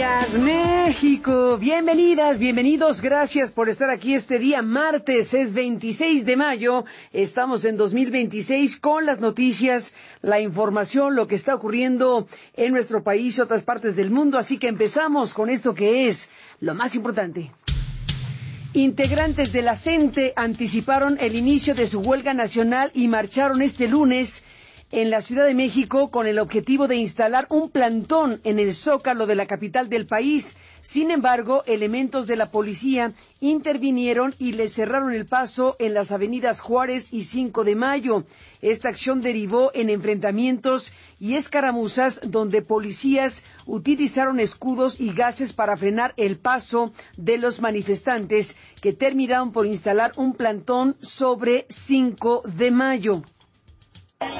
días, México. Bienvenidas, bienvenidos. Gracias por estar aquí este día martes. Es 26 de mayo. Estamos en 2026 con las noticias, la información, lo que está ocurriendo en nuestro país y otras partes del mundo. Así que empezamos con esto que es lo más importante. Integrantes de la CENTE anticiparon el inicio de su huelga nacional y marcharon este lunes en la Ciudad de México con el objetivo de instalar un plantón en el Zócalo de la capital del país. Sin embargo, elementos de la policía intervinieron y les cerraron el paso en las avenidas Juárez y 5 de Mayo. Esta acción derivó en enfrentamientos y escaramuzas donde policías utilizaron escudos y gases para frenar el paso de los manifestantes, que terminaron por instalar un plantón sobre 5 de Mayo. En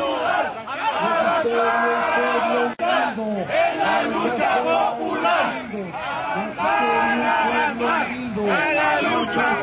la lucha popular, en la lucha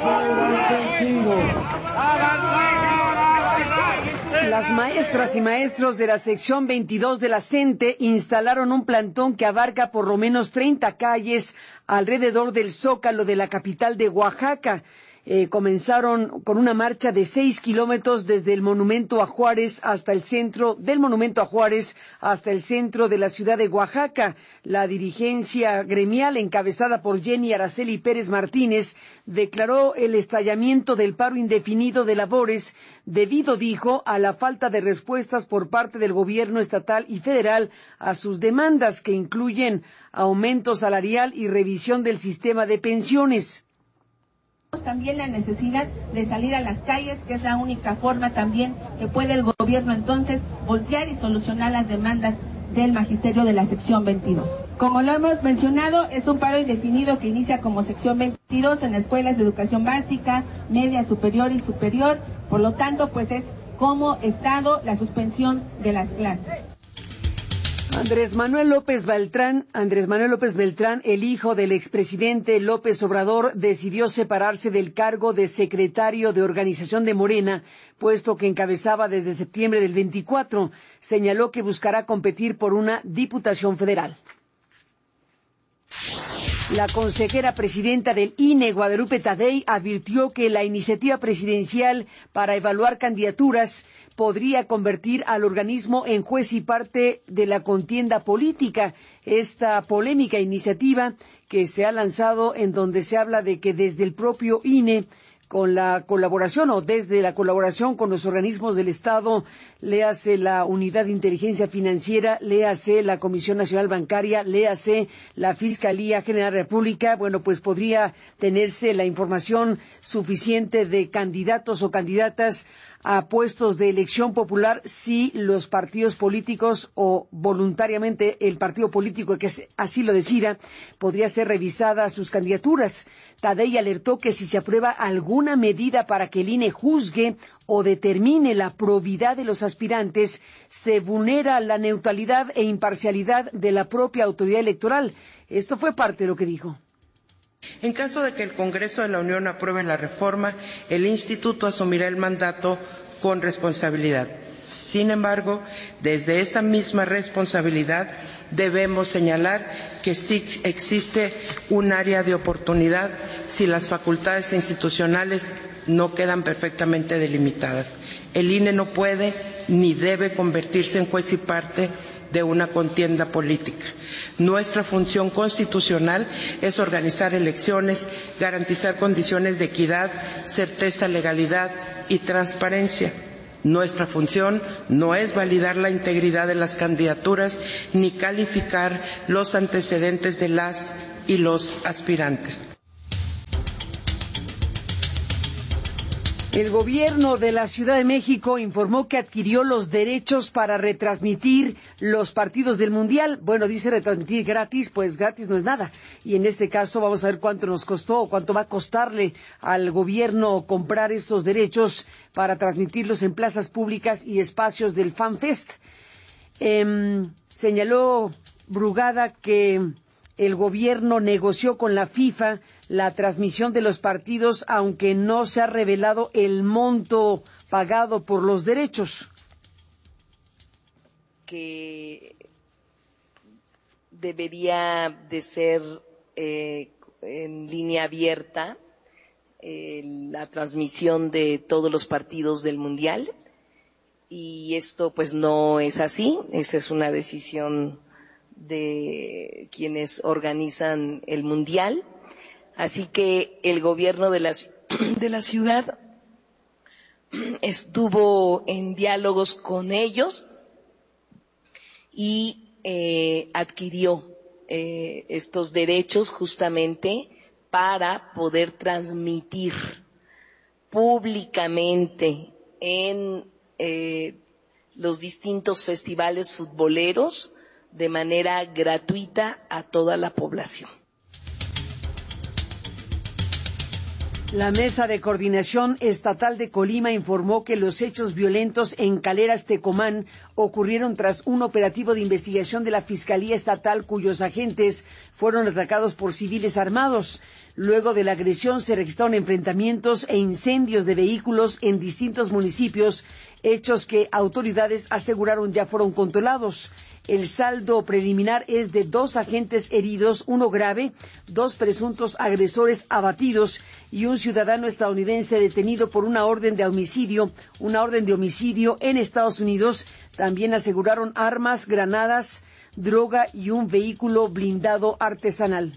popular. Las maestras y maestros de la sección 22 de la CENTE instalaron un plantón que abarca por lo menos 30 calles alrededor del Zócalo de la capital de Oaxaca. Comenzaron con una marcha de 6 kilómetros desde el Monumento a Juárez hasta el centro del Monumento a Juárez hasta el centro de la ciudad de Oaxaca. La dirigencia gremial, encabezada por Jenny Araceli Pérez Martínez, declaró el estallamiento del paro indefinido de labores debido, dijo, a la falta de respuestas por parte del gobierno estatal y federal a sus demandas, que incluyen aumento salarial y revisión del sistema de pensiones. También la necesidad de salir a las calles, que es la única forma también que puede el gobierno entonces voltear y solucionar las demandas del magisterio de la sección 22. Como lo hemos mencionado, es un paro indefinido que inicia como sección 22 en escuelas de educación básica, media, superior y superior. Por lo tanto, pues es como Estado la suspensión de las clases. Andrés Manuel López Beltrán, el hijo del expresidente López Obrador, decidió separarse del cargo de secretario de organización de Morena, puesto que encabezaba desde septiembre del 24. Señaló que buscará competir por una diputación federal. La consejera presidenta del INE, Guadalupe Tadei, advirtió que la iniciativa presidencial para evaluar candidaturas podría convertir al organismo en juez y parte de la contienda política. Esta polémica iniciativa que se ha lanzado, en donde se habla de que desde el propio INE, con la colaboración o desde la colaboración con los organismos del Estado, léase la Unidad de Inteligencia Financiera, léase la Comisión Nacional Bancaria, léase la Fiscalía General de la República, bueno, pues podría tenerse la información suficiente de candidatos o candidatas a puestos de elección popular si los partidos políticos o voluntariamente el partido político que así lo decida, podría ser revisada sus candidaturas. Tadei alertó que si se aprueba alguna medida para que el INE juzgue o determine la probidad de los aspirantes, se vulnera la neutralidad e imparcialidad de la propia autoridad electoral. Esto fue parte de lo que dijo. En caso de que el Congreso de la Unión apruebe la reforma, el Instituto asumirá el mandato con responsabilidad. Sin embargo, desde esa misma responsabilidad debemos señalar que sí existe un área de oportunidad si las facultades institucionales no quedan perfectamente delimitadas. El INE no puede ni debe convertirse en juez y parte de una contienda política. Nuestra función constitucional es organizar elecciones, garantizar condiciones de equidad, certeza, legalidad y transparencia. Nuestra función no es validar la integridad de las candidaturas ni calificar los antecedentes de las y los aspirantes. El gobierno de la Ciudad de México informó que adquirió los derechos para retransmitir los partidos del Mundial. Bueno, dice retransmitir gratis, pues gratis no es nada. Y en este caso vamos a ver cuánto nos costó o cuánto va a costarle al gobierno comprar estos derechos para transmitirlos en plazas públicas y espacios del FanFest. Señaló Brugada que el gobierno negoció con la FIFA la transmisión de los partidos, aunque no se ha revelado el monto pagado por los derechos. Que debería de ser en línea abierta la transmisión de todos los partidos del Mundial, y esto pues no es así. Esa es una decisión de quienes organizan el Mundial. Así que el gobierno de la ciudad estuvo en diálogos con ellos y adquirió estos derechos justamente para poder transmitir públicamente en los distintos festivales futboleros de manera gratuita a toda la población. La Mesa de Coordinación Estatal de Colima informó que los hechos violentos en Caleras, Tecomán, ocurrieron tras un operativo de investigación de la Fiscalía Estatal, cuyos agentes fueron atacados por civiles armados. Luego de la agresión se registraron enfrentamientos e incendios de vehículos en distintos municipios, hechos que autoridades aseguraron ya fueron controlados. El saldo preliminar es de 2 agentes heridos, 1 grave, 2 presuntos agresores abatidos y un ciudadano estadounidense detenido por una orden de homicidio en Estados Unidos. También aseguraron armas, granadas, droga y un vehículo blindado artesanal.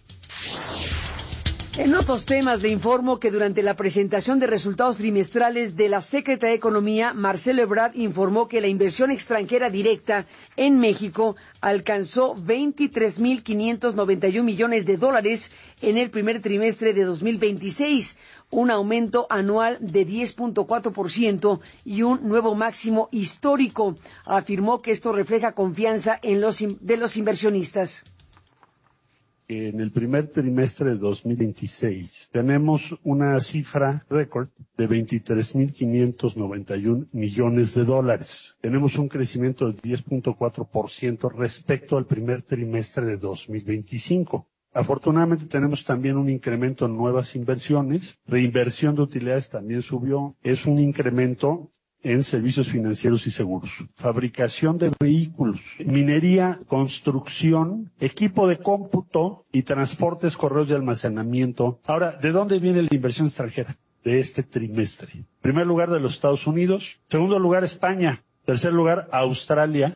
En otros temas le informo que durante la presentación de resultados trimestrales de la Secretaría de Economía, Marcelo Ebrard informó que la inversión extranjera directa en México alcanzó 23.591 millones de dólares en el primer trimestre de 2026, un aumento anual de 10.4% y un nuevo máximo histórico. Afirmó que esto refleja confianza de los inversionistas. En el primer trimestre de 2026 tenemos una cifra récord de 23.591 millones de dólares. Tenemos un crecimiento del 10.4% respecto al primer trimestre de 2025. Afortunadamente tenemos también un incremento en nuevas inversiones. Reinversión de utilidades también subió. Es un incremento en servicios financieros y seguros, fabricación de vehículos, minería, construcción, equipo de cómputo y transportes, correos y almacenamiento. Ahora, ¿de dónde viene la inversión extranjera de este trimestre? En primer lugar, de los Estados Unidos. Segundo lugar, España. Tercer lugar, Australia.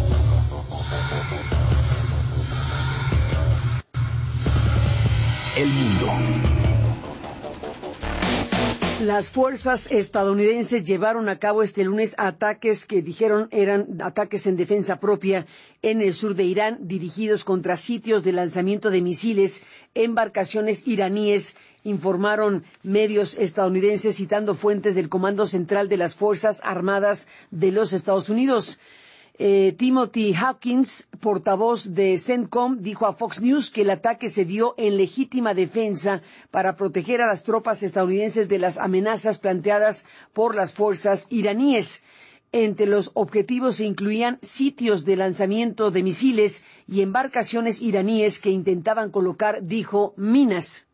El mundo. Las fuerzas estadounidenses llevaron a cabo este lunes ataques que dijeron eran ataques en defensa propia en el sur de Irán, dirigidos contra sitios de lanzamiento de misiles, embarcaciones iraníes, informaron medios estadounidenses citando fuentes del Comando Central de las Fuerzas Armadas de los Estados Unidos. Timothy Hawkins, portavoz de CENTCOM, dijo a Fox News que el ataque se dio en legítima defensa para proteger a las tropas estadounidenses de las amenazas planteadas por las fuerzas iraníes. Entre los objetivos se incluían sitios de lanzamiento de misiles y embarcaciones iraníes que intentaban colocar, dijo, minas.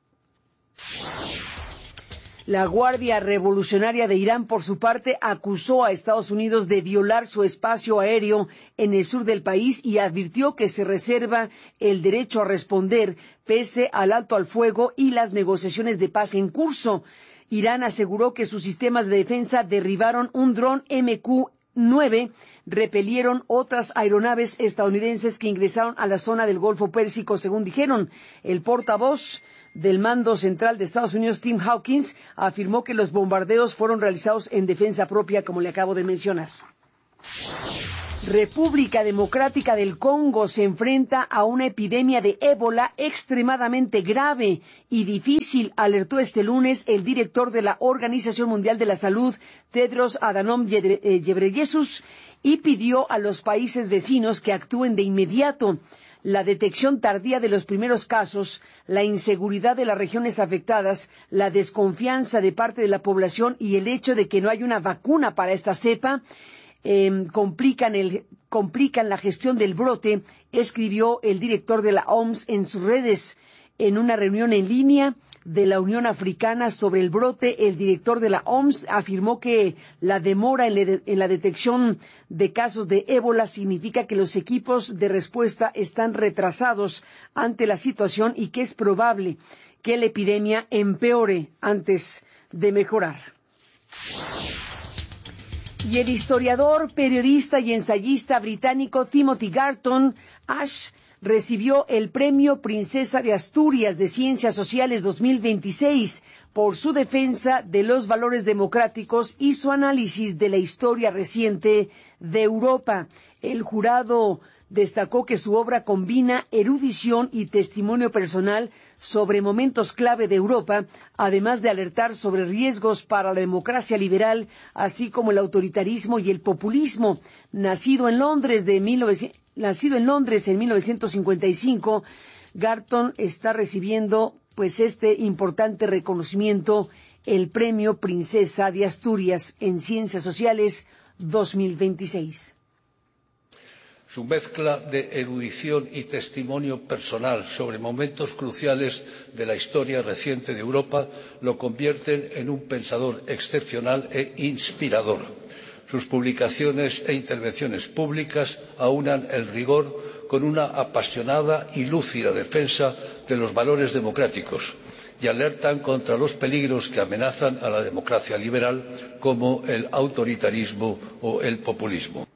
La Guardia Revolucionaria de Irán, por su parte, acusó a Estados Unidos de violar su espacio aéreo en el sur del país y advirtió que se reserva el derecho a responder pese al alto al fuego y las negociaciones de paz en curso. Irán aseguró que sus sistemas de defensa derribaron un dron MQ-9, repelieron otras aeronaves estadounidenses que ingresaron a la zona del Golfo Pérsico, según dijeron. El portavoz del Mando Central de Estados Unidos, Tim Hawkins, afirmó que los bombardeos fueron realizados en defensa propia, como le acabo de mencionar. República Democrática del Congo se enfrenta a una epidemia de ébola extremadamente grave y difícil, alertó este lunes el director de la Organización Mundial de la Salud, Tedros Adhanom Ghebreyesus, y pidió a los países vecinos que actúen de inmediato. La detección tardía de los primeros casos, la inseguridad de las regiones afectadas, la desconfianza de parte de la población y el hecho de que no hay una vacuna para esta cepa complican la gestión del brote, escribió el director de la OMS en sus redes. En una reunión en línea de la Unión Africana sobre el brote, el director de la OMS afirmó que la demora en la detección de casos de ébola significa que los equipos de respuesta están retrasados ante la situación y que es probable que la epidemia empeore antes de mejorar. Y el historiador, periodista y ensayista británico Timothy Garton Ash recibió el Premio Princesa de Asturias de Ciencias Sociales 2026 por su defensa de los valores democráticos y su análisis de la historia reciente de Europa. El jurado destacó que su obra combina erudición y testimonio personal sobre momentos clave de Europa, además de alertar sobre riesgos para la democracia liberal, así como el autoritarismo y el populismo. Nacido en Londres en 1955, Garton está recibiendo este importante reconocimiento, el Premio Princesa de Asturias en Ciencias Sociales 2026. Su mezcla de erudición y testimonio personal sobre momentos cruciales de la historia reciente de Europa lo convierten en un pensador excepcional e inspirador. Sus publicaciones e intervenciones públicas aunan el rigor con una apasionada y lúcida defensa de los valores democráticos y alertan contra los peligros que amenazan a la democracia liberal, como el autoritarismo o el populismo.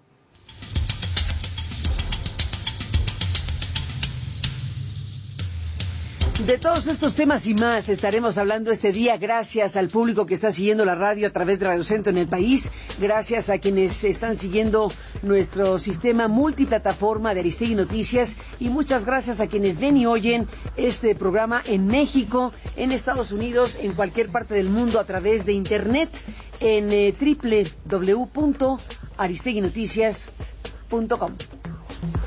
De todos estos temas y más estaremos hablando este día, gracias al público que está siguiendo la radio a través de Radio Centro en el país, gracias a quienes están siguiendo nuestro sistema multiplataforma de Aristegui Noticias, y muchas gracias a quienes ven y oyen este programa en México, en Estados Unidos, en cualquier parte del mundo a través de internet en www.aristeguinoticias.com.